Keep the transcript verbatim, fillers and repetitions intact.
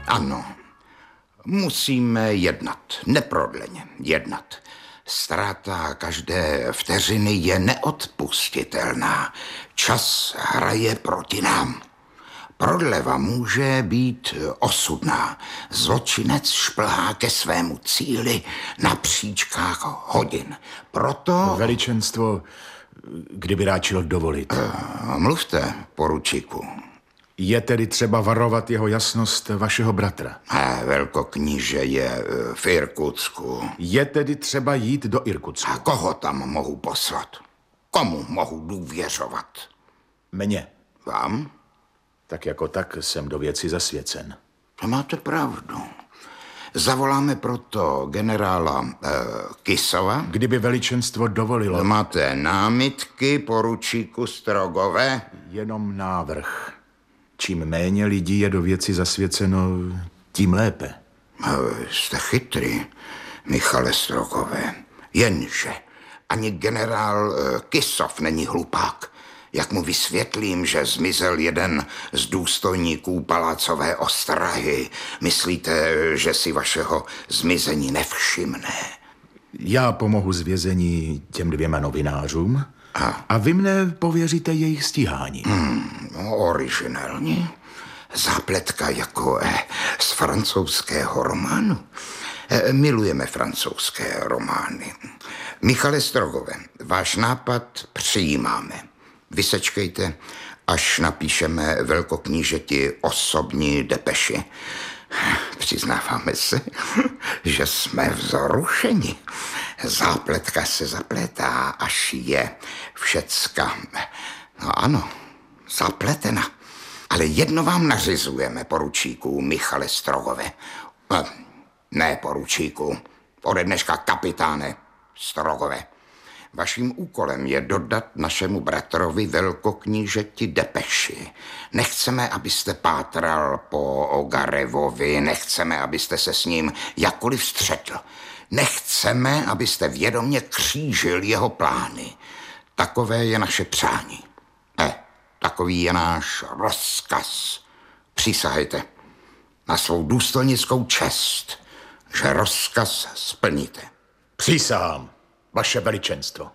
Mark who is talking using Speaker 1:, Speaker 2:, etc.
Speaker 1: Ano, musíme jednat, neprodleně jednat. Ztráta každé vteřiny je neodpustitelná. Čas hraje proti nám. Prodleva může být osudná. Zločinec šplhá ke svému cíli na příčkách hodin. Proto...
Speaker 2: Veličenstvo, kdyby ráčilo dovolit.
Speaker 1: Uh, mluvte, poručíku.
Speaker 2: Je tedy třeba varovat jeho jasnost vašeho bratra?
Speaker 1: A velkokníže je v Irkutsku.
Speaker 2: Je tedy třeba jít do Irkutsku?
Speaker 1: A koho tam mohu poslat? Komu mohu důvěřovat?
Speaker 2: Mně.
Speaker 1: Vám?
Speaker 2: Tak jako tak jsem do věci zasvěcen.
Speaker 1: To máte pravdu. Zavoláme proto generála eh, Kisova.
Speaker 2: Kdyby veličenstvo dovolilo.
Speaker 1: Máte námitky, poručíku Strogové?
Speaker 2: Jenom návrh. Čím méně lidí je do věci zasvěceno, tím lépe.
Speaker 1: Jste chytrý, Michale Strogové. Jenže ani generál Kisov není hlupák. Jak mu vysvětlím, že zmizel jeden z důstojníků palácové ostrahy, myslíte, že si vašeho zmizení nevšimne?
Speaker 2: Já pomohu z vězení těm dvěma novinářům a, a vy mne pověříte jejich stíhání.
Speaker 1: Hmm, no, originální. Zápletka jako eh, z francouzského románu. Eh, milujeme francouzské romány. Michale Strogové, váš nápad přijímáme. Vysečkejte, až napíšeme velkoknížeti osobní depeši. Přiznáváme se, že jsme vzrušeni. Zápletka se zapletá, až je všecka. No ano, zapletena. Ale jedno vám nařizujeme, poručíku Michale Strogové. Ne, poručíku, ode dneška kapitáne Strogové. Vaším úkolem je dodat našemu bratrovi velkoknížeti depeši. Nechceme, abyste pátral po Ogarevovi, nechceme, abyste se s ním jakkoliv střetl. Nechceme, abyste vědomě křížil jeho plány. Takové je naše přání. Ne, takový je náš rozkaz. Přísahejte na svou důstojnickou čest, že rozkaz splníte.
Speaker 2: Přísahám, vaše veličenstvo.